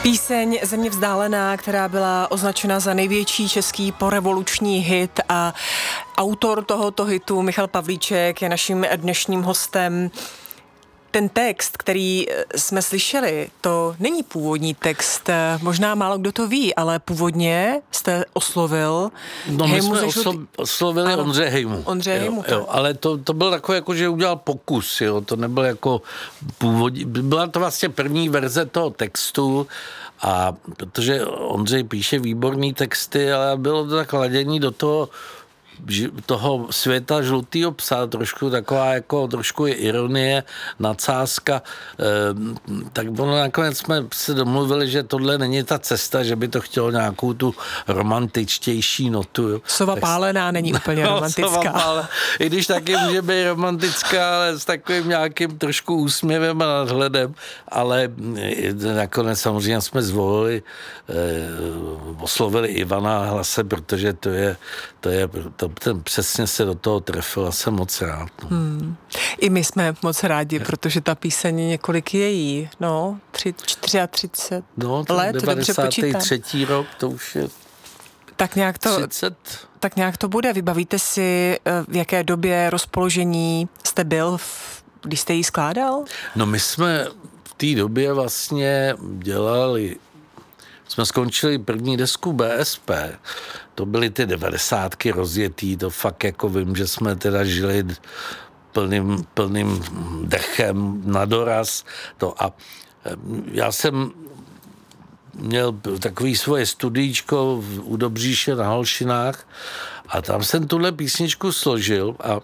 Píseň Země vzdálená, která byla označena za největší český porevoluční hit, a autor tohoto hitu Michal Pavlíček je naším dnešním hostem. Ten text, který jsme slyšeli, to není původní text, možná málo kdo to ví, ale původně jste oslovil Hejmu. My jsme oslovili Ondřeje Hejmu. Jo, ale to byl takový, jako, že udělal pokus, jo, to nebyl jako původní, byla to vlastně první verze toho textu, a protože Ondřej píše výborný texty, ale bylo to tak ladění do toho světa žlutýho psa, trošku taková jako trošku je ironie, nadsázka, tak ono nakonec jsme se domluvili, že tohle není ta cesta, že by to chtělo nějakou tu romantičtější notu. Sova pálená není úplně romantická. I když taky může být romantická, ale s takovým nějakým trošku úsměvem a nadhledem, ale nakonec samozřejmě jsme oslovili Ivana Hlase, protože to je ten přesně se do toho trefil a jsem moc rád. I my jsme moc rádi, protože ta píseň několik je jí, 33 let, 93. rok, to už je tak nějak to bude. Vybavíte si, v jaké době rozpoložení jste byl, když jste ji skládal? No my jsme v té době vlastně jsme skončili první desku BSP, to byly ty 90. rozjetý, to fakt jako vím, že jsme teda žili plným dechem na doraz. A já jsem měl takový svoje studíčko u Dobříše na Holšinách a tam jsem tuhle písničku složil a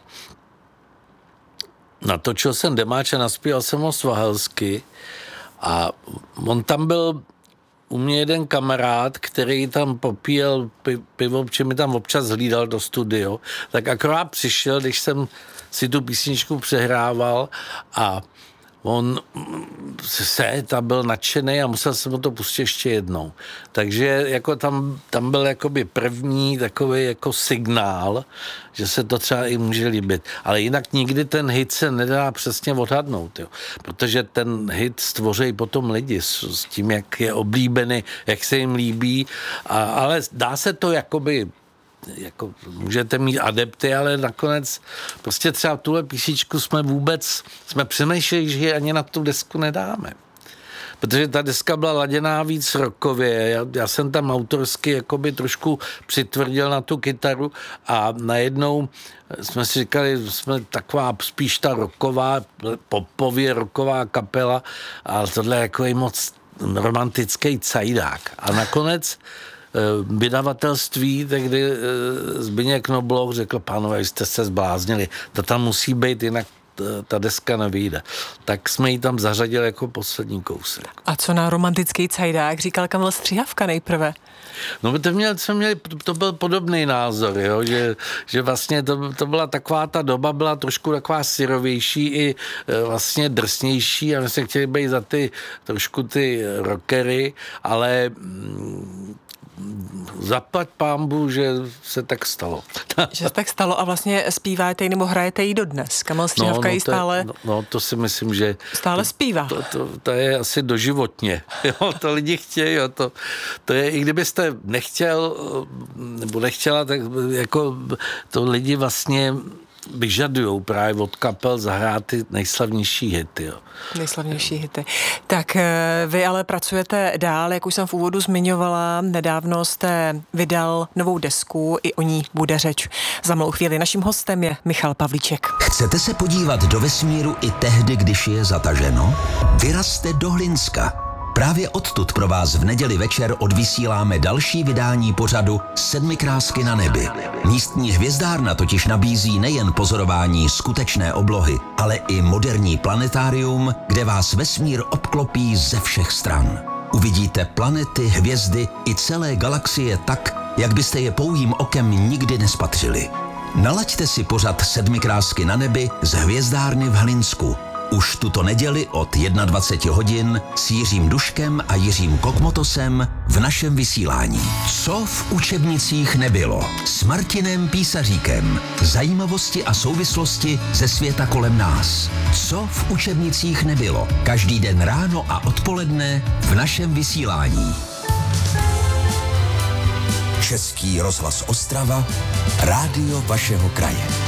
natočil jsem demáč a naspíval jsem ho svahelsky a on tam byl u mě jeden kamarád, který tam popíjel pivo, protože mi tam občas hlídal do studio, tak akorát přišel, když jsem si tu písničku přehrával a on byl nadšený a musel jsem mu to pustit ještě jednou. Takže jako tam byl jakoby první takový jako signál, že se to třeba i může líbit. Ale jinak nikdy ten hit se nedá přesně odhadnout, jo. Protože ten hit stvoří potom lidi s tím, jak je oblíbený, jak se jim líbí, ale dá se to jakoby můžete mít adepty, ale nakonec prostě třeba tuhle písničku jsme přemýšleli, že ji ani na tu desku nedáme. Protože ta deska byla laděná víc rockově. Já jsem tam autorsky jakoby trošku přitvrdil na tu kytaru a najednou jsme si říkali, jsme taková spíš ta rocková, popově rocková kapela, ale tohle je jako moc romantický cajdák. A nakonec vydavatelství, tehdy Zbyněk Knobloch řekl, pánové, jste se zbláznili, to tam musí být, jinak ta deska nevyjde. Tak jsme ji tam zařadili jako poslední kousek. A co na romantický cajdák říkal Kamil Stříhavka nejprve? No to byl podobný názor, jo? Že vlastně to byla taková ta doba, byla trošku taková syrovější i vlastně drsnější a my se chtěli být za trošku ty rockery, ale zaplať pánbu, že se tak stalo. Že se tak stalo a vlastně zpíváte ji nebo hrajete ji dodnes. Kamil Stříhavka ji stále... to si myslím, že... Stále zpívá. To je asi doživotně. Jo, to lidi chtějí. Jo, to je, i kdybyste nechtěl, nebo nechtěla, tak jako to lidi vlastně vyžadujou právě od kapel zahrát ty nejslavnější hity. Jo. Nejslavnější hity. Tak vy ale pracujete dál, jak už jsem v úvodu zmiňovala, nedávno jste vydal novou desku, i o ní bude řeč za malou chvíli. Naším hostem je Michal Pavlíček. Chcete se podívat do vesmíru i tehdy, když je zataženo? Vyrazte do Hlinska. Právě odtud pro vás v neděli večer odvysíláme další vydání pořadu Sedmi krásky na nebi. Místní hvězdárna totiž nabízí nejen pozorování skutečné oblohy, ale i moderní planetárium, kde vás vesmír obklopí ze všech stran. Uvidíte planety, hvězdy i celé galaxie tak, jak byste je pouhým okem nikdy nespatřili. Nalaďte si pořad Sedmi krásky na nebi z hvězdárny v Hlinsku. Už tuto neděli od 21 hodin s Jiřím Duškem a Jiřím Kokmotosem v našem vysílání. Co v učebnicích nebylo? S Martinem Písaříkem. Zajímavosti a souvislosti ze světa kolem nás. Co v učebnicích nebylo? Každý den ráno a odpoledne v našem vysílání. Český rozhlas Ostrava, rádio vašeho kraje.